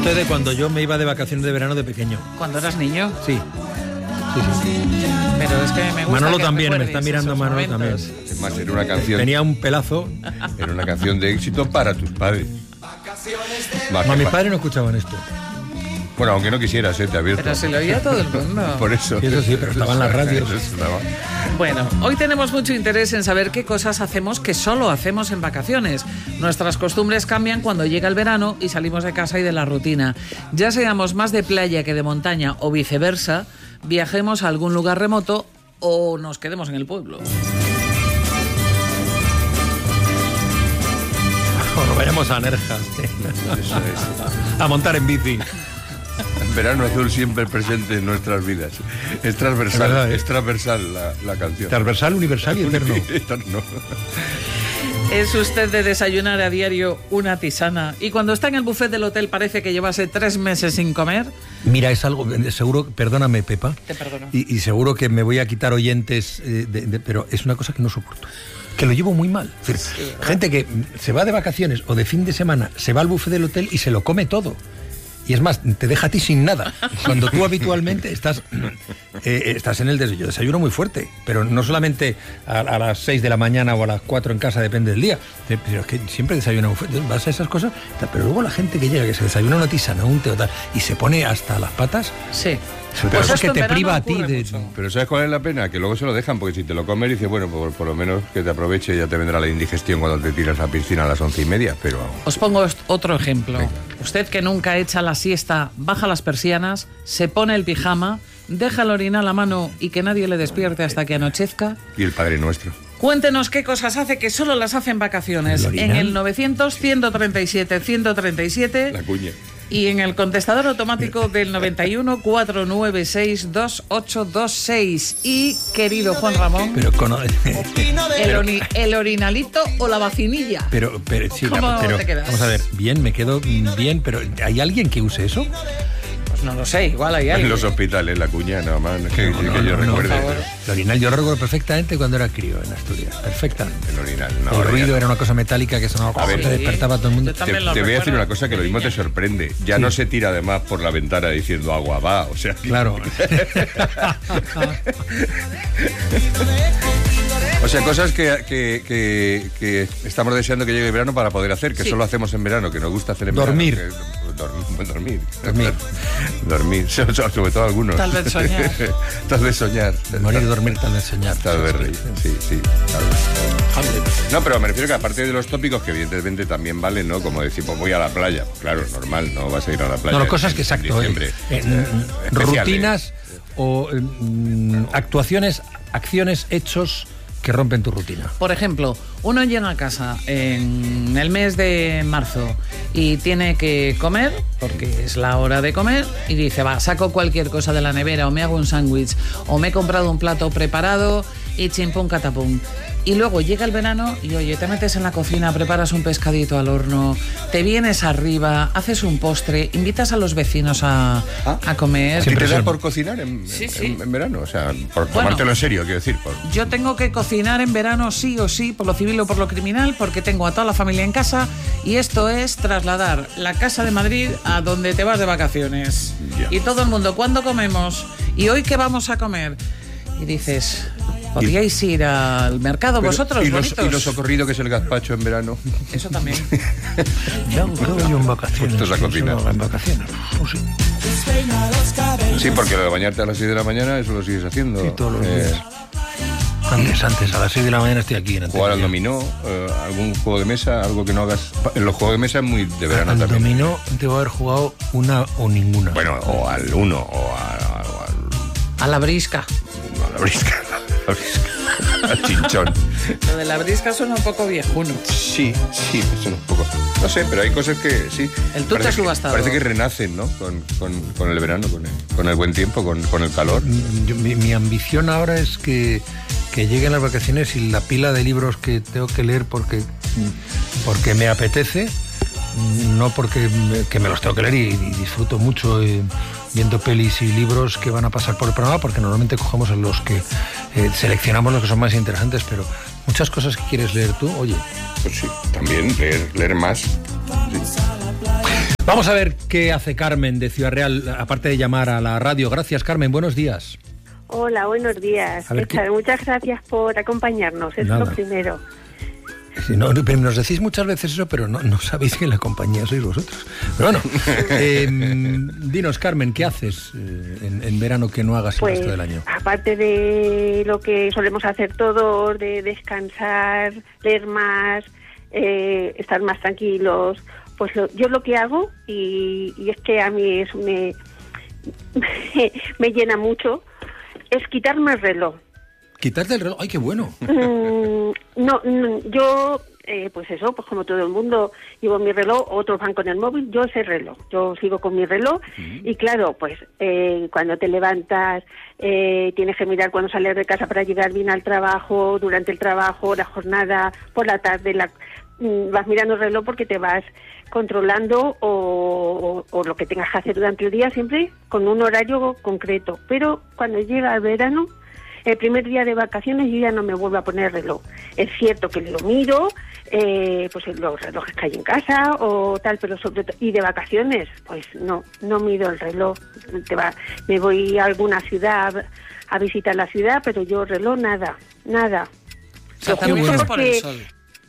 estoy de cuando yo me iba de vacaciones de verano de pequeño. ¿Cuando eras niño? Sí. Pero es que me gusta. Manolo que también, me está mirando Manolo también. Es más, era una canción. Tenía un pelazo. Era una canción de éxito para tus padres. No, mis padres no escuchaban esto. Bueno, aunque no quisieras, te abierto. Pero se lo oía todo el mundo. Por eso. Sí, eso sí, pero estaban las radios. Bueno, hoy tenemos mucho interés en saber qué cosas hacemos que solo hacemos en vacaciones. Nuestras costumbres cambian cuando llega el verano y salimos de casa y de la rutina. Ya seamos más de playa que de montaña o viceversa, viajemos a algún lugar remoto o nos quedemos en el pueblo. O vayamos a Nerja. Eso es. A montar en bici. Verano azul siempre presente en nuestras vidas. Es transversal, Es verdad, es transversal la canción. Transversal, universal y eterno. Eterno. ¿Es usted de desayunar a diario una tisana y cuando está en el buffet del hotel parece que llevase 3 meses sin comer? Mira, es algo, seguro, perdóname, Pepa. Te perdono. Y seguro que me voy a quitar oyentes, pero es una cosa que no soporto. Que lo llevo muy mal. Es decir, gente que se va de vacaciones o de fin de semana, se va al buffet del hotel y se lo come todo. Y es más, te deja a ti sin nada. Cuando tú habitualmente estás en el desayuno muy fuerte, pero no solamente a las 6 de la mañana o a las 4 en casa, depende del día. Pero es que siempre desayuna muy fuerte. Vas a esas cosas, pero luego la gente que llega, que se desayuna una tisana, un té o tal, y se pone hasta las patas. Sí. Pero eso es que te priva a ti de... Pero ¿sabes cuál es la pena? Que luego se lo dejan, porque si te lo comes dices, bueno, por lo menos que te aproveche, ya te vendrá la indigestión cuando te tiras a la piscina a las 11:30, pero... Os pongo otro ejemplo. Venga. Usted que nunca echa la siesta, baja las persianas, se pone el pijama, deja el orinal a mano y que nadie le despierte hasta que anochezca. Y el Padre Nuestro. Cuéntenos qué cosas hace que solo las hace en vacaciones. En el 900-137-137. La cuña. Y en el contestador automático del 91-496-2826. Y, querido Juan Ramón, Pero el orinalito o la vacinilla. Pero sí, ¿Cómo te quedas? Vamos a ver, bien, me quedo bien, pero ¿hay alguien que use eso? Pues no lo sé, igual hay alguien. En los hospitales, la cuña, nada más. Que yo No, recuerde. por favor. El orinal yo lo recuerdo perfectamente cuando era crío en Asturias, perfectamente. El orinal, no. El ruido era una cosa metálica que sonaba, A ver, te despertaba a todo el mundo. yo también Te lo voy a decir recuerdo una cosa que lo mismo te pequeña. sorprende. Ya no se tira además por la ventana diciendo agua va, o sea... Claro. O sea, cosas que estamos deseando que llegue el verano para poder hacer, que Sí. solo hacemos en verano, que nos gusta hacer en Dormir. verano. Dormir, sobre todo algunos. Tal vez soñar. Tal vez soñar. Morir, dormir, tal vez soñar. Tal vez reír. Sí, tal vez. No, pero me refiero que aparte de los tópicos, que evidentemente también valen, ¿no? Como decir, pues voy a la playa. Claro, normal, no vas a ir a la playa. No, cosas que en exacto. diciembre. Especiales. Rutinas o actuaciones, acciones, hechos que rompen tu rutina. Por ejemplo, uno llega a casa en el mes de marzo y tiene que comer, porque es la hora de comer, y dice, va, saco cualquier cosa de la nevera, o me hago un sándwich, o me he comprado un plato preparado, y chimpún catapum. Y luego llega el verano y, oye, te metes en la cocina, preparas un pescadito al horno, te vienes arriba, haces un postre, invitas a los vecinos a comer. ¿A ti te da Siempre por cocinar en verano? O sea, por tomártelo en serio, quiero decir. Yo tengo que cocinar en verano sí o sí, por lo civil o por lo criminal, porque tengo a toda la familia en casa y esto es trasladar la casa de Madrid a donde te vas de vacaciones. Ya. Y todo el mundo, ¿cuándo comemos? ¿Y hoy qué vamos a comer? Y dices, ¿podríais ir al mercado vosotros, y bonitos? lo socorrido que es el gazpacho en verano. Eso también. Yo en vacaciones. Puestos a cocinar. En vacaciones. Pues sí. Sí, porque lo de bañarte a las 6 de la mañana, eso lo sigues haciendo. Sí, todos los días. Antes, a las 6 de la mañana estoy aquí en Jugar al Antena. dominó, algún juego de mesa, algo que no hagas. En los juegos de mesa es muy de verano Al también. dominó debo haber jugado una o ninguna. Bueno, o al uno, o A la brisca. a la brisca. Al chinchón. Lo de la brisca suena un poco viejuno. Sí, eso es un poco. No sé, pero hay cosas que sí. El tuche Parece que- subastado. Parece que renacen, ¿no? Con el verano, con el buen tiempo, con el calor. Mi ambición ahora es que lleguen las vacaciones y la pila de libros que tengo que leer porque me apetece, no porque que me los tengo que leer y disfruto mucho viendo pelis y libros que van a pasar por el programa, porque normalmente cogemos los que seleccionamos los que son más interesantes, pero muchas cosas que quieres leer tú, oye. Pues sí, también leer más. Sí. Vamos a ver qué hace Carmen de Ciudad Real, aparte de llamar a la radio. Gracias, Carmen. Buenos días. Hola, buenos días. Muchas gracias por acompañarnos, es lo primero. Sí, no, nos decís muchas veces eso, pero no sabéis que en la compañía sois vosotros. Pero bueno, dinos, Carmen, ¿qué haces en verano que no hagas el resto del año? Aparte de lo que solemos hacer todos, de descansar, leer más, estar más tranquilos, pues yo lo que hago, y es que a mí eso me llena mucho, es quitarme el reloj. ¿Quitarte el reloj? ¡Ay, qué bueno! Yo, pues eso, pues como todo el mundo, llevo mi reloj, otros van con el móvil, yo ese reloj, yo sigo con mi reloj, y claro, pues cuando te levantas, tienes que mirar cuando sales de casa para llegar bien al trabajo, durante el trabajo, la jornada, por la tarde, vas mirando el reloj porque te vas controlando o lo que tengas que hacer durante el día, siempre con un horario concreto. Pero cuando llega el verano, el primer día de vacaciones, yo ya no me vuelvo a poner el reloj. Es cierto que lo miro, pues los relojes que hay en casa o tal, pero sobre todo, y de vacaciones, pues no miro el reloj. Me voy a alguna ciudad a visitar la ciudad, pero yo reloj nada. O sea, te mueves por el sol.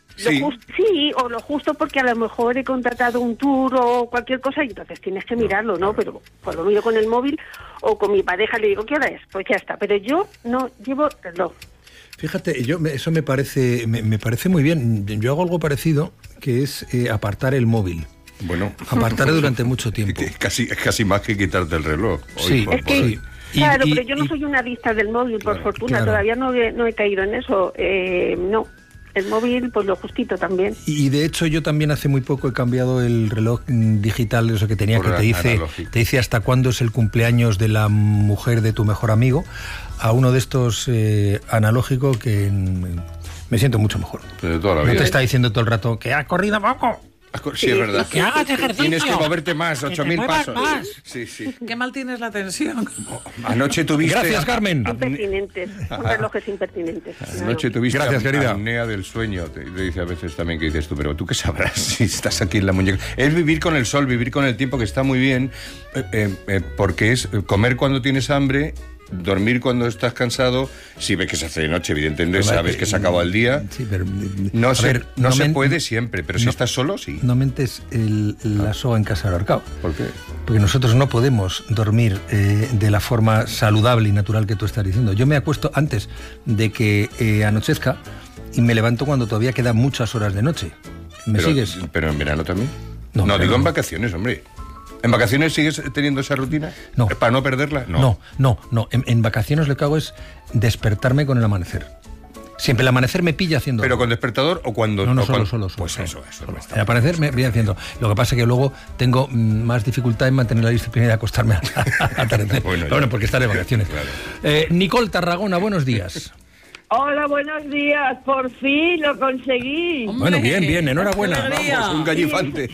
O lo justo porque a lo mejor he contratado un tour o cualquier cosa y entonces tienes que mirarlo, ¿no? Pero pues lo miro con el móvil o con mi pareja, le digo, ¿qué hora es? Pues ya está, pero yo no llevo reloj. Fíjate, eso me parece muy bien. Yo hago algo parecido, que es apartar el móvil. Bueno. Apartarlo durante mucho tiempo. Es casi más que quitarte el reloj. Sí, sí. Claro, pero yo no soy una adicta del móvil, por fortuna, todavía no he caído en eso, no. El móvil, pues lo justito también. Y de hecho yo también hace muy poco he cambiado el reloj digital, eso que tenía, que te dice hasta cuándo es el cumpleaños de la mujer de tu mejor amigo, a uno de estos analógico que me siento mucho mejor. Pero de toda la vida. No te está diciendo todo el rato que has corrido poco. Sí, es verdad. Que hagas ejercicio. Tienes que moverte más, 8.000 pasos. Más. Sí. Qué mal tienes la tensión. Anoche tuviste... Gracias, Carmen. Impertinentes, son relojes impertinentes. Anoche tuviste querida. apnea del sueño. Te dice a veces también que dices tú, pero tú qué sabrás si estás aquí en la muñeca. Es vivir con el sol, vivir con el tiempo, que está muy bien, porque es comer cuando tienes hambre, dormir cuando estás cansado. Si ves que se hace de noche, evidentemente, sabes que se acabó el día. Sí, pero no se puede siempre, pero si estás solo, sí. No mentes la soga en casa del ahorcado. ¿Por qué? Porque nosotros no podemos dormir de la forma saludable y natural que tú estás diciendo. Yo me acuesto antes de que anochezca y me levanto cuando todavía quedan muchas horas de noche. ¿Sigues? ¿Pero en verano también? No, digo en vacaciones, hombre. ¿En vacaciones sigues teniendo esa rutina? No. ¿Para no perderla? No. En vacaciones lo que hago es despertarme con el amanecer. Siempre el amanecer me pilla haciendo... ¿Pero con despertador o cuando...? Solo. Pues eso. El amanecer me pilla haciendo. Lo que pasa es que luego tengo más dificultad en mantener la disciplina y de acostarme al atardecer. Bueno, porque estaré de vacaciones. Claro. Nicole Tarragona, buenos días. Hola, buenos días. Por fin lo conseguí. Bueno, bien, enhorabuena. Vamos, un gallifante.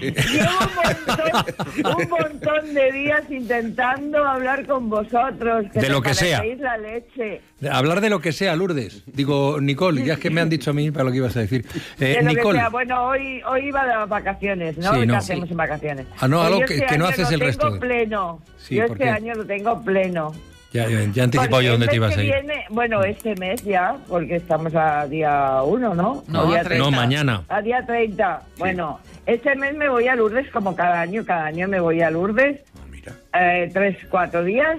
Llevo un montón de días intentando hablar con vosotros. De lo que sea. La leche. Hablar de lo que sea, Lourdes. Digo, Nicole, ya es que me han dicho a mí para lo que ibas a decir. De lo Nicole. que sea. Bueno, hoy iba de vacaciones, ¿no? Sí, ¿Qué hacemos en vacaciones? No, algo que no haces el resto. Yo pleno. Sí, yo este año lo tengo pleno. Ya he anticipado yo dónde te ibas a ir. Bueno, este mes ya, porque estamos a día 1, ¿no? No, mañana. A día 30. Sí. Bueno, este mes me voy a Lourdes como cada año me voy a Lourdes. Mira. 3-4 días.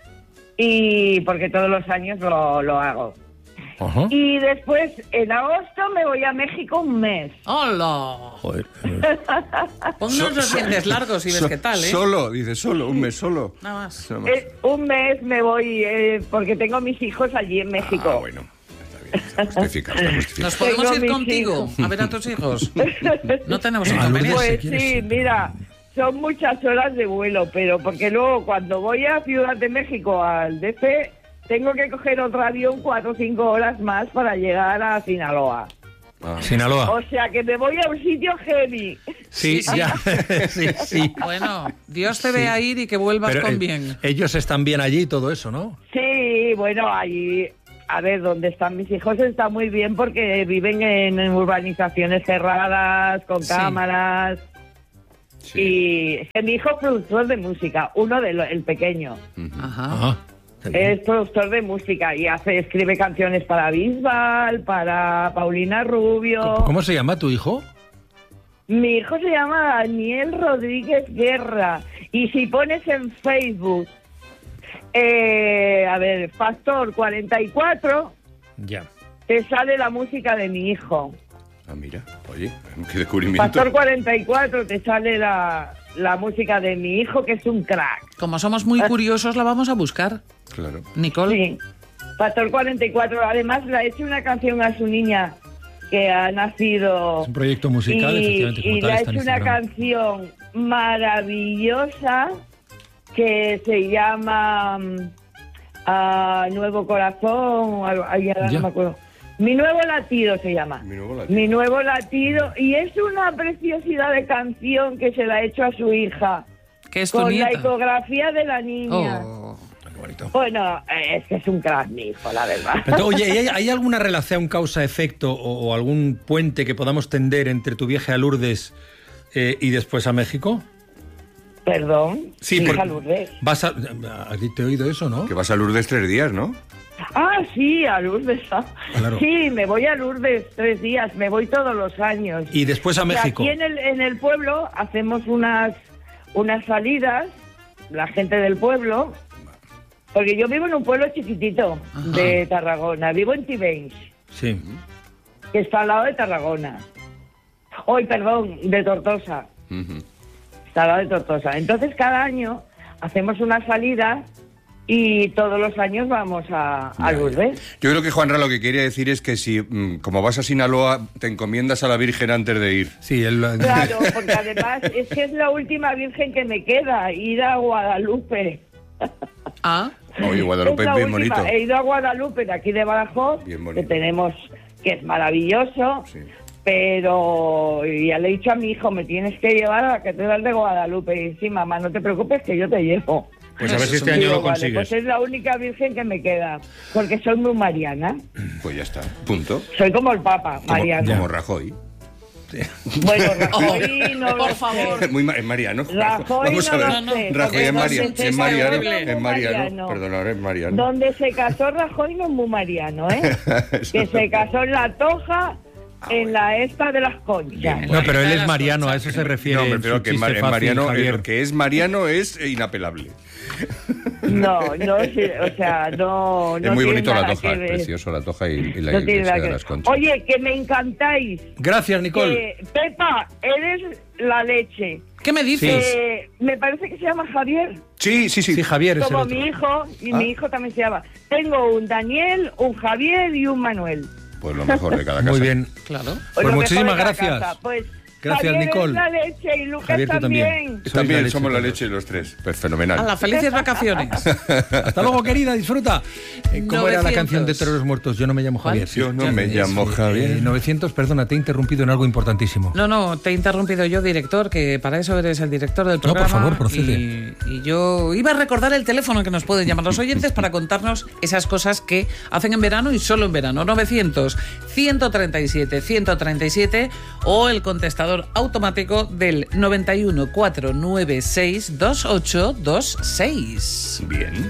Y porque todos los años lo hago. Ajá. Y después, en agosto, me voy a México un mes. ¡Hola! Joder. Ponnos los dientes largos y ves qué tal, ¿eh? Un mes solo. Nada más. Un mes me voy, porque tengo mis hijos allí en México. Ah, bueno. Está justificado. ¿Nos podemos ir contigo a ver a tus hijos? No tenemos inconvenientes. Pues sí, mira, son muchas horas de vuelo, pero porque luego cuando voy a Ciudad de México, al DF... tengo que coger otro avión 4 o 5 horas más para llegar a Sinaloa. Sinaloa. O sea que me voy a un sitio heavy. Sí, ya. sí. Bueno, Dios te vea ir y que vuelvas con bien. Ellos están bien allí y todo eso, ¿no? Sí, bueno, allí... A ver, donde están mis hijos está muy bien porque viven en urbanizaciones cerradas, con cámaras... Sí. Y es que mi hijo es productor de música, el pequeño. Ajá. Es productor de música y escribe canciones para Bisbal, para Paulina Rubio. ¿Cómo se llama tu hijo? Mi hijo se llama Daniel Rodríguez Guerra. Y si pones en Facebook, Factor 44, Ya. te sale la música de mi hijo. Ah, mira, oye, qué descubrimiento. Factor 44 te sale la música de mi hijo, que es un crack. Como somos muy curiosos, la vamos a buscar. Claro. Nicole. Sí, Factor 44. Además, le ha hecho una canción a su niña que ha nacido. Es un proyecto musical, efectivamente, como y tal le ha está en hecho una Instagram. canción maravillosa que se llama Nuevo Corazón, ahora Ya. no me acuerdo. Mi Nuevo Latido se llama. Mi Nuevo Latido. Mi Nuevo Latido. Y es una preciosidad de canción que se la ha hecho a su hija. Que es tu Con nieta. la ecografía de la niña. Oh. Qué bonito. Bueno, es que es un crack mi hijo, la verdad. Pero, oye, ¿hay alguna relación causa-efecto o algún puente que podamos tender entre tu viaje a Lourdes y después a México? Perdón. Sí, hija porque Lourdes. ¿Has te he oído eso, no? Que vas a Lourdes 3 días, ¿no? Ah, sí, a Lourdes. Claro. Sí, me voy a Lourdes 3 días, me voy todos los años. Y después a México. Aquí en el pueblo hacemos unas salidas, la gente del pueblo, porque yo vivo en un pueblo chiquitito de Tarragona, vivo en Tivenys, Sí. que está al lado de Tarragona. Perdón, de Tortosa. Ujú. Está al lado de Tortosa. Entonces cada año hacemos una salida y todos los años vamos a Lourdes. Yo creo que Juanra lo que quería decir es que si, como vas a Sinaloa, te encomiendas a la Virgen antes de ir. Sí, Claro, porque además es que es la última virgen que me queda, ir a Guadalupe. Ah, Oye, Guadalupe Es es la bien última. bonito. He ido a Guadalupe, de aquí de Badajoz, Bien que bonito. tenemos, que es maravilloso, Sí. pero ya le he dicho a mi hijo, me tienes que llevar a la Catedral de Guadalupe. Y sí, mamá, no te preocupes que yo te llevo. Pues a ver si este Digo, año lo vale, consigues. pues es la única virgen que me queda, porque soy muy mariana. Pues ya está, punto. Soy como el Papa, mariana. Como Rajoy. Bueno, Rajoy no por lo favor. sé. Es mariano. Rajoy Vamos a no ver. lo sé, Rajoy porque es mariano. donde Es se mariano. casó Es muy mariano. Perdona, es mariano. Donde se casó Rajoy no es muy mariano, ¿eh? Que se casó en La Toja, en la esta de las Conchas. No, pero él es mariano, a eso se refiere. No, hombre, en pero su que chiste fácil, Mariano, Javier. lo que es Mariano es inapelable. No, sí, o sea, no. Es no muy tiene bonito La nada Toja, que es ver. precioso La Toja y la No tiene iglesia nada de que las ver. Conchas. Oye, que me encantáis. Gracias, Nicole. Pepa, eres la leche. ¿qué me dices? Me parece que se llama Javier. Sí. Sí, Javier es el Como otro. mi hijo, y mi hijo también se llama. Tengo un Daniel, un Javier y un Manuel. Pues lo mejor de cada casa. Muy bien. Claro. Pues Lo mejor muchísimas de la gracias. casa. Pues, Gracias, Javier Nicole. es la leche y Lucas Javier, tú también. también. Sois También la leche somos la todos. leche los tres. Pues fenomenal. ¡Hala, felices vacaciones! Hasta luego, querida, disfruta. ¿Cómo era la 900? canción de Toreros Muertos? Yo no me llamo ¿Cuál? Javier. Yo no me llamo Javier. 900, perdona, te he interrumpido en algo importantísimo. No, te he interrumpido yo, director, que para eso eres el director del programa. por favor, procede. Y yo iba a recordar el teléfono que nos pueden llamar los oyentes para contarnos esas cosas que hacen en verano y solo en verano. 900-137-137 o el contestador automático del 91-496-2826. Bien.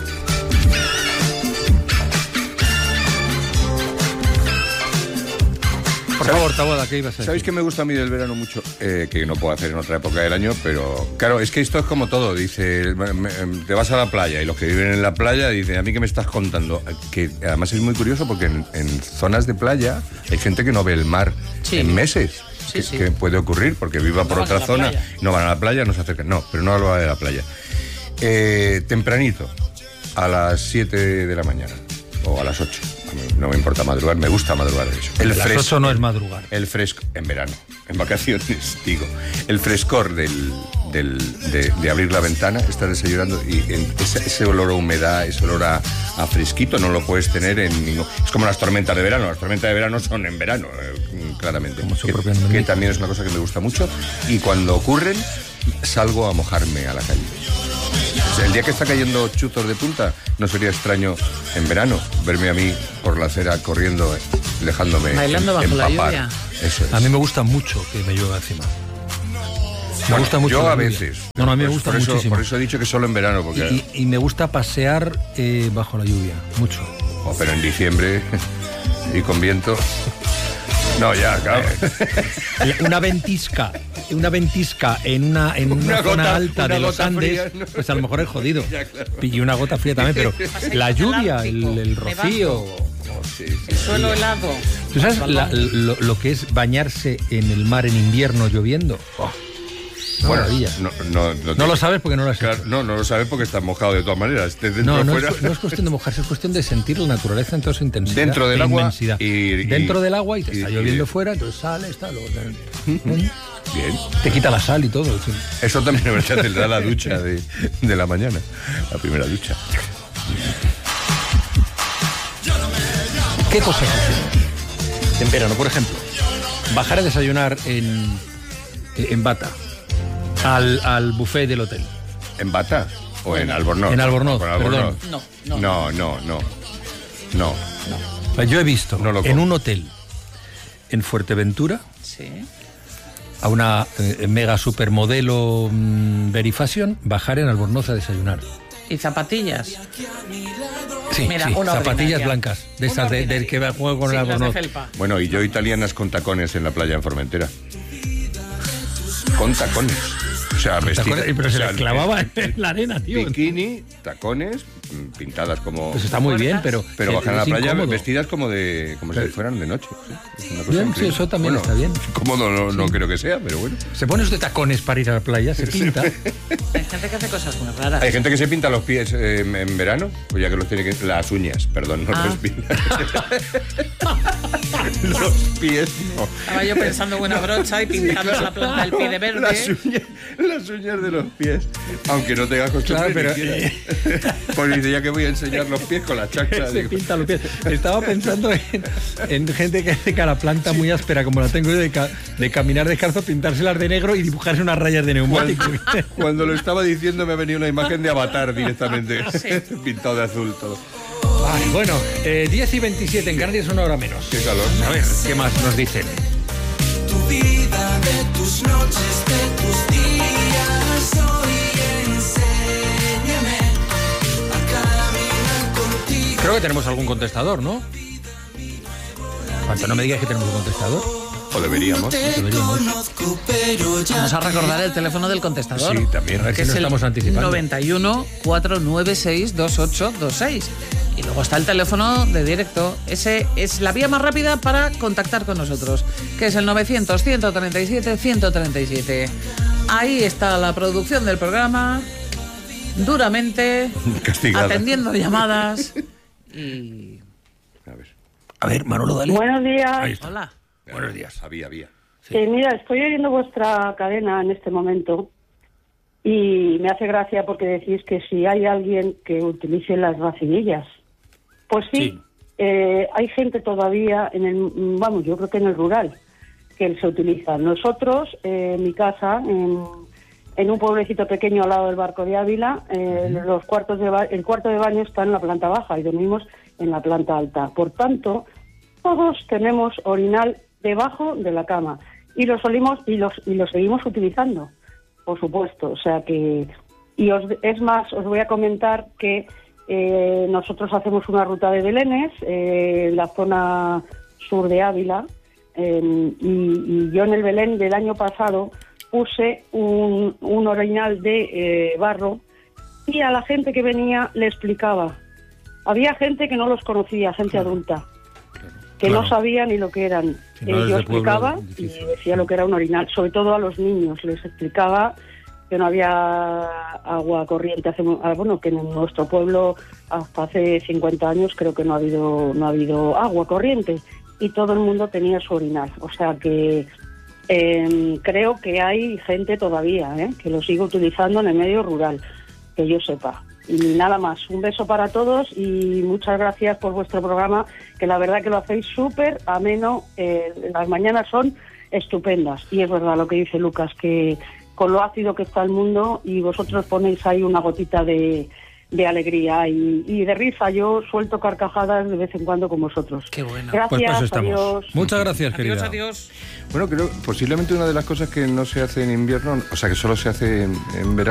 Por favor, Taboada, ¿qué ibas a decir? ¿Sabéis que me gusta a mí del verano mucho? Que no puedo hacer en otra época del año, pero claro, es que esto es como todo. Dice, te vas a la playa y los que viven en la playa dicen, ¿a mí qué me estás contando? Que además es muy curioso porque en zonas de playa hay gente que no ve el mar Sí. en meses. Sí, sí. Que puede ocurrir porque viva por van otra a la zona, playa. no van a la playa, no se acercan. No, pero no hablo de la playa. Tempranito, a las 7 de la mañana o a las 8. A mí no me importa madrugar, me gusta madrugar de eso. El Las fresco. 8 no es madrugar. El fresco, en verano, en vacaciones, digo. El frescor de abrir la ventana, estar desayunando y ese olor a humedad, ese olor a fresquito no lo puedes tener en ningún... Es como las tormentas de verano. Las tormentas de verano son en verano, claramente. Como su propio nombre Que indica. también es una cosa que me gusta mucho. Y cuando ocurren, salgo a mojarme a la calle. O sea, el día que está cayendo chuzos de punta, no sería extraño en verano verme a mí por la acera corriendo, dejándome Bailando bajo la empapar. lluvia. Eso es. A mí me gusta mucho que me llueva encima. Me gusta mucho. Yo la a lluvia. veces. No, a mí me gusta por eso, muchísimo. Por eso he dicho que solo en verano, porque... Y me gusta pasear bajo la lluvia, mucho. pero en diciembre y con viento... No, ya, claro. Una ventisca en una Una zona gota- alta una de los gota Andes, fría, ¿no? pues a lo mejor es jodido. Ya, claro. Y una gota fría también, pero la lluvia, el rocío... El suelo helado. ¿Tú sabes lo que es bañarse en el mar en invierno lloviendo? Oh, Bueno, maravilla. No lo sabes porque no lo has Claro, hecho. no lo sabes porque estás mojado de todas maneras. Estés dentro No, o no fuera. es cuestión de mojarse, es cuestión de sentir la naturaleza en toda su intensidad. Dentro del e agua inmensidad. Dentro del agua y te está lloviendo fuera, entonces sales, está luego Bien. te quita la sal y todo. En fin. Eso también es verdad, tendrá la ducha de la mañana. La primera ducha. ¿Qué cosas haces en verano? Por ejemplo, bajar a desayunar en bata al buffet del hotel. ¿En Bata o en Albornoz? En Albornoz, Con Albornoz. No. Pues yo he visto No lo en como. un hotel en Fuerteventura Sí. a una mega supermodelo Verifashion bajar en Albornoz a desayunar. ¿Y zapatillas? Sí, Mira, sí, una zapatillas ordinaria. blancas, de esas Una del que va a jugar con sí, el las de Albornoz. felpa. Bueno, y yo italianas con tacones en la playa en Formentera. Con tacones. O sea, vestidas. Pero se o sea, las clavaba en la arena, tío. Bikini, tacones, pintadas como... Pues está muy bien, pero bajan a la es playa incómodo. vestidas como si fueran de noche. Sí, es una cosa Bien, sí, increíble. eso también está bien. Cómodo no creo que sea, pero bueno. Se pone usted tacones para ir a la playa, se pinta. Hay gente que hace cosas muy raras. Hay gente que se pinta los pies en verano, pues ya que los tiene que... Las uñas, perdón, no los pinta. Los pies, no. Estaba yo pensando en una brocha y pintando la planta del pie de verde. Las uñas de los pies. Aunque no tengas costumbre. Claro, pero, ni siquiera. Pues dice, ya que voy a enseñar los pies con la chancla. Se digo. pinta los pies. Estaba pensando en gente que hace cara planta muy áspera, como la tengo yo, de caminar descalzo, pintárselas de negro y dibujarse unas rayas de neumático. Cuando lo estaba diciendo me ha venido una imagen de Avatar directamente. Pintado de azul todo. Vale, bueno, 10 y 27, en Canarias una hora menos. Qué calor. A ver, ¿qué más nos dicen? Tu vida, de tus noches, de tus días, hoy enséñame a caminar contigo. Creo que tenemos algún contestador, ¿no? Cuanto no me digas que tenemos un contestador. O deberíamos. Conozco, pero ya Vamos a recordar el teléfono del contestador. Sí, también. A ver Que si es no el estamos anticipando. 91 496 2826. Y luego está el teléfono de directo. Ese es la vía más rápida para contactar con nosotros, que es el 900 137 137. Ahí está la producción del programa, duramente Castigada. atendiendo llamadas y... A ver, Manolo, dale. Buenos días. Ahí está. Hola. Buenos días. Había. Mira, estoy oyendo vuestra cadena en este momento y me hace gracia porque decís que si hay alguien que utilice las vacinillas. Pues sí, hay gente todavía yo creo que en el rural, que se utiliza. Nosotros, en mi casa, en un pueblecito pequeño al lado del Barco de Ávila, el cuarto de baño está en la planta baja y dormimos en la planta alta. Por tanto, todos tenemos orinal debajo de la cama y lo seguimos utilizando, por supuesto. O sea que os voy a comentar que nosotros hacemos una ruta de belenes en la zona sur de Ávila y yo en el Belén del año pasado puse un orinal de barro y a la gente que venía le explicaba. Había gente que no los conocía, gente adulta, que no sabía ni lo que eran. Si no eres Yo de pueblo, explicaba es y difícil. decía lo que era un orinal, sobre todo a los niños, les explicaba que no había agua corriente, que en nuestro pueblo hasta hace 50 años creo que no ha habido agua corriente y todo el mundo tenía su orinal. O sea que creo que hay gente todavía que lo sigue utilizando en el medio rural, que yo sepa. Y nada más, un beso para todos y muchas gracias por vuestro programa, que la verdad que lo hacéis súper ameno, las mañanas son estupendas. Y es verdad lo que dice Lucas, que con lo ácido que está el mundo y vosotros ponéis ahí una gotita de de alegría y de risa. Yo suelto carcajadas de vez en cuando con vosotros. Qué bueno. Gracias, Pues para eso estamos. adiós. Muchas gracias, Adiós, querida. adiós. Bueno, creo posiblemente una de las cosas que no se hace en invierno, o sea, que solo se hace en verano,